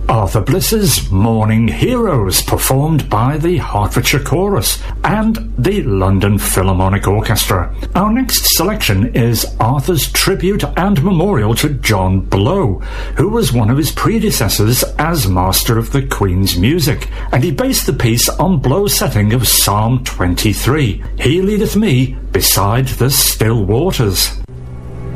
Arthur Bliss's Morning Heroes, performed by the Hertfordshire Chorus and the London Philharmonic Orchestra. Our next selection is Arthur's tribute and memorial to John Blow, who was one of his predecessors as Master of the Queen's Music, and he based the piece on Blow's setting of Psalm 23, He leadeth me beside the still waters.